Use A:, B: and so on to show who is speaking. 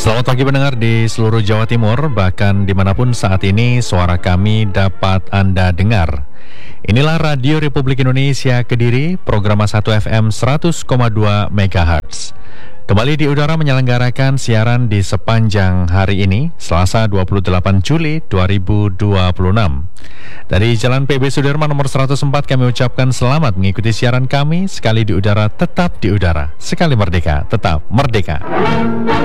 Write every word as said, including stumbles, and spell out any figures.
A: Selamat pagi pendengar di seluruh Jawa Timur, bahkan dimanapun saat ini suara kami dapat Anda dengar. Inilah Radio Republik Indonesia Kediri, program satu F M seratus koma dua megahertz. Kembali di udara menyelenggarakan siaran di sepanjang hari ini, Selasa dua puluh delapan Juli dua ribu dua puluh enam. Dari Jalan P B Sudirman nomor seratus empat kami ucapkan selamat mengikuti siaran kami. Sekali di udara, tetap di udara. Sekali merdeka, tetap merdeka.